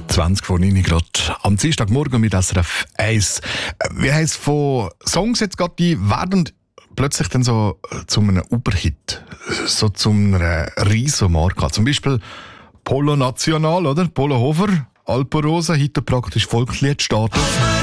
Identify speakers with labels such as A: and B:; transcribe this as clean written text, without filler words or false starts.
A: 20 von 9 Grad am Dienstagmorgen mit SRF 1. Wie heisst von Songs jetzt gerade, die werden plötzlich dann so zu einem Uberhit, so zu einer riesen Marke. Zum Beispiel Polo National, oder? Polo Hofer, Alpenrose, heute praktisch Volksliedstatus.